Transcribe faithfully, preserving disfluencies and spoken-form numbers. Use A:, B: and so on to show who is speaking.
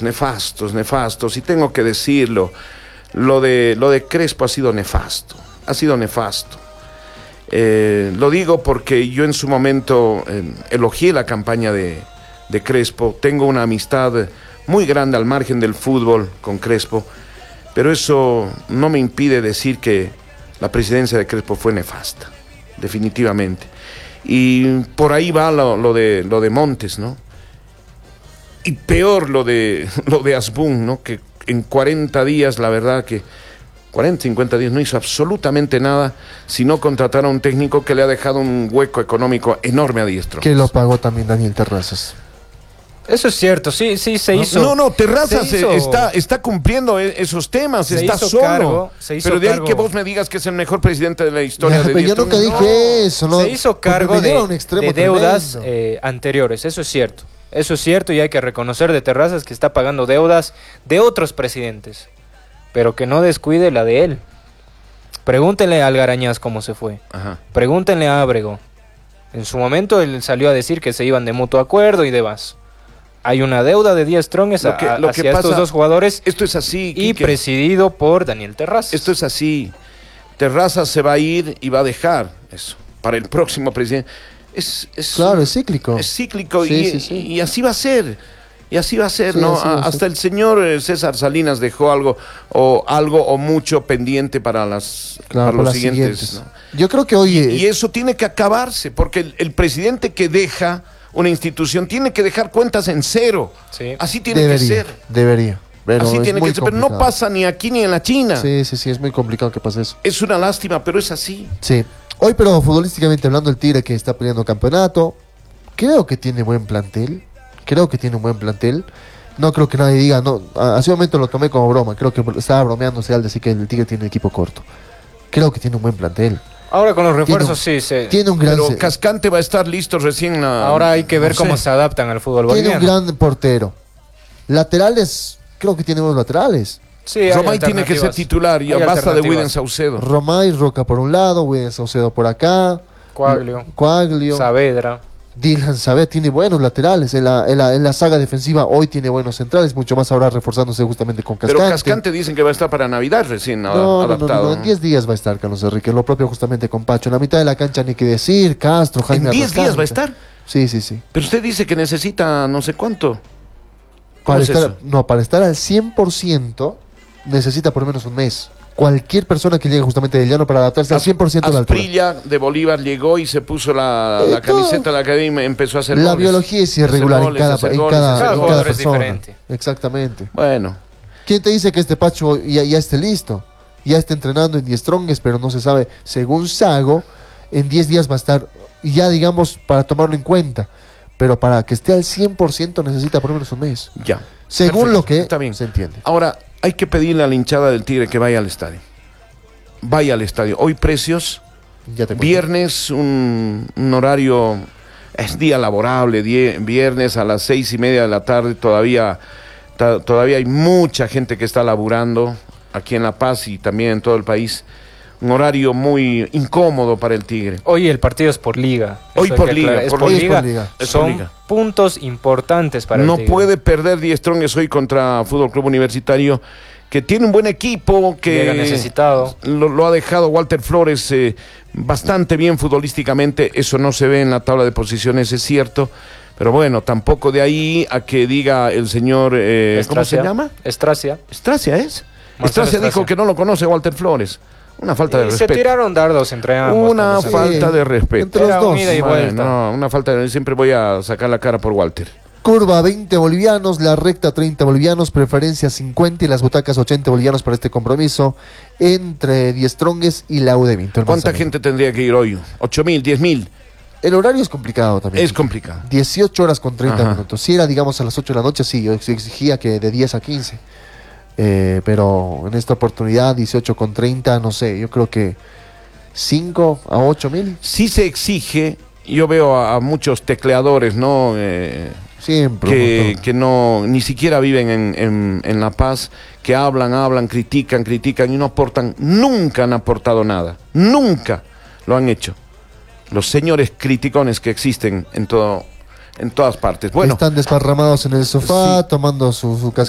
A: nefastos, nefastos, nefastos, y tengo que decirlo, lo de, lo de Crespo ha sido nefasto, ha sido nefasto. Eh, lo digo porque yo en su momento eh, elogié la campaña de, de Crespo, tengo una amistad muy grande al margen del fútbol con Crespo, pero eso no me impide decir que la presidencia de Crespo fue nefasta, definitivamente. Y por ahí va lo, lo, de, lo de Montes, ¿no? Y peor lo de, lo de Asbun, ¿no? Que en cuarenta días, la verdad que cuarenta, cincuenta días no hizo absolutamente nada, sino contratar a un técnico que le ha dejado un hueco económico enorme a Diestro.
B: Que lo pagó también Daniel Terrazas.
C: Eso es cierto, sí, sí, se
A: no,
C: hizo.
A: No, no, Terrazas
C: se hizo,
A: está, está cumpliendo esos temas,
C: se
A: está
C: hizo
A: solo.
C: Cargo, se hizo
A: pero de ahí
C: cargo.
A: que vos me digas que es el mejor presidente de la historia
B: Ya,
A: de
B: pero yo
A: Diestro.
B: nunca dije
A: No.
B: eso, ¿no?
C: Se hizo cargo
B: Porque me
C: de,
B: dieron un extremo
C: de deudas
B: tremendo.
C: eh, anteriores, eso es cierto. Eso es cierto y hay que reconocer de Terrazas que está pagando deudas de otros presidentes, pero que no descuide la de él. Pregúntenle a Algarañaz cómo se fue.
A: Ajá.
C: Pregúntenle a Ábrego. En su momento él salió a decir que se iban de mutuo acuerdo y demás. Hay una deuda de diez trongues
A: Lo que-
C: a-
A: lo
C: hacia
A: que pasa-
C: estos dos jugadores
A: Esto es así,
C: y
A: Quique.
C: presidido por Daniel Terrazas.
A: Esto es así. Terrazas se va a ir y va a dejar eso para el próximo presidente. Es, es,
B: Claro, es cíclico.
A: es cíclico
B: Sí,
A: y,
B: sí, sí.
A: y así va a ser. Y así va a ser,
B: Sí,
A: ¿no?
B: así va a
A: A-
B: ser.
A: hasta el señor eh, César Salinas dejó algo o algo o mucho pendiente para las
B: Claro,
A: para
B: por
A: los
B: las
A: siguientes.
B: siguientes.
A: ¿no?
B: Yo creo que hoy... eh,
A: Y eso tiene que acabarse, porque el, el presidente que deja una institución tiene que dejar cuentas en cero.
C: Sí.
A: Así tiene
B: debería,
A: que ser.
B: Debería. Pero
A: Así
B: es
A: tiene
B: muy
A: que ser. Pero no
B: complicado.
A: pasa ni aquí ni en la China.
B: Sí, sí, sí, es muy complicado que pase eso.
A: Es una lástima, pero es así.
B: Sí. Hoy, pero futbolísticamente hablando, el Tigre que está peleando campeonato, creo que tiene buen plantel. Creo que tiene un buen plantel. No creo que nadie diga, no, a- hace un momento lo tomé como broma. Creo que estaba bromeándose al decir que el Tigre tiene un equipo corto. Creo que tiene un buen plantel.
C: Ahora con los refuerzos
B: Tiene
C: sí se...
B: Tiene un gran,
A: Pero
B: se-
A: Cascante va a estar listo recién. a-
C: Ahora hay que ver
A: no
C: cómo
A: sé.
C: se adaptan al fútbol
B: tiene un
C: boliviano.
B: gran portero. Laterales, creo que tiene buenos laterales.
C: Sí, hay
A: Romay tiene que ser
C: alternativas.
A: titular y
C: Hay
A: basta de
C: alternativas.
A: William Saucedo.
B: Romay, Roca por un lado, William Saucedo por acá.
C: Coaglio,
B: Coaglio.
C: Saavedra.
B: Dylan Sabet tiene buenos laterales. En la, en, la, en la saga defensiva hoy tiene buenos centrales, mucho más ahora reforzándose justamente con Cascante.
A: Pero Cascante dicen que va a estar para Navidad recién a-
B: No, no, no,
A: adaptado.
B: no, no, en diez días va a estar Carlos Enrique, lo propio justamente con Pacho. En la mitad de la cancha ni que decir, Castro, Jaime
A: ¿En diez días
B: Arrascaeta.
A: va a estar?
B: Sí, sí, sí.
A: Pero usted dice que necesita no sé cuánto. ¿Cómo
B: Para
A: es
B: estar,
A: eso?
B: no, para estar al cien por ciento necesita por lo menos un mes. Cualquier persona que llegue justamente del llano para adaptarse al cien por ciento a la altura.
A: Asprilla de Bolívar llegó y se puso la,
B: Eh,
A: la
B: todo-
A: camiseta de la academia y empezó a hacer
B: La
A: goles.
B: biología es
A: Hacer
B: irregular en
A: goles,
B: cada,
A: hacer
B: en
A: goles,
B: cada,
A: hacer
B: en
C: Cada
B: cada
C: jugador es
B: persona.
C: diferente.
B: Exactamente.
A: Bueno,
B: ¿Quién te dice que este Pacho ya, ya esté listo? Ya está entrenando en diez Strongest, pero no se sabe. Según Sago, en diez días va a estar, ya digamos, para tomarlo en cuenta. Pero para que esté al cien por ciento necesita por lo menos un mes.
A: ya.
B: Según
A: Perfecto,
B: lo que
A: está bien.
B: se entiende.
A: Ahora, hay que pedirle a la hinchada del Tigre que vaya al estadio. Vaya al estadio. Hoy precios,
B: Ya te cuento.
A: viernes, un, un horario, es día laborable, die- viernes a las seis y media de la tarde, todavía, ta- todavía hay mucha gente que está laburando aquí en La Paz y también en todo el país. Un horario muy incómodo para el Tigre.
C: Hoy el partido es por liga.
A: Hoy
C: Eso hay
A: por
C: que
A: liga,
C: aclarar. Es
A: por
C: por
B: liga.
C: liga.
B: Es por liga.
A: Es por
C: Son
A: liga.
C: puntos importantes para
A: No
C: el Tigre.
A: puede perder diez Strongest hoy contra Fútbol Club Universitario, que tiene un buen equipo, que
C: Llega necesitado.
A: Lo, lo ha dejado Walter Flores eh, bastante bien futbolísticamente. Eso no se ve en la tabla de posiciones, es cierto. Pero bueno, tampoco de ahí a que diga el señor, eh, ¿cómo se
C: Estracia.
A: llama?
C: Estracia.
A: Estracia es.
C: Marcelo
A: Estracia dijo
C: Estracia.
A: que no lo conoce Walter Flores. Una falta de
C: Y se
A: respeto.
C: tiraron dardos entre ambos.
A: Una
C: cuando se-
A: falta de respeto.
B: Entre los
C: Era
B: dos.
C: un ida y
A: Bueno,
C: vuelta.
A: no, una falta de... Siempre voy a sacar la cara por Walter.
B: Curva veinte bolivianos, la recta treinta bolivianos, preferencia cincuenta y las butacas ochenta bolivianos para este compromiso entre diez Strongest y la U de Vinto.
A: ¿Cuánta gente tendría que ir hoy? ¿Ocho mil? ¿Diez mil?
B: El horario es complicado también.
A: Es complicado.
B: dieciocho horas con treinta
A: Ajá.
B: minutos. Si era, digamos, a las ocho de la noche, sí, yo exigía que de diez a quince. Eh, pero en esta oportunidad, dieciocho con treinta, no sé, yo creo que cinco a ocho mil.
A: Sí se exige, yo veo a, a muchos tecleadores, ¿no? Eh,
B: Siempre.
A: que,
B: un montón.
A: que no ni siquiera viven en, en, en La Paz, que hablan, hablan, critican, critican y no aportan, nunca han aportado nada, nunca lo han hecho. Los señores criticones que existen en todo, en todas partes. Bueno,
B: Están desparramados en el sofá,
A: Sí.
B: tomando su, su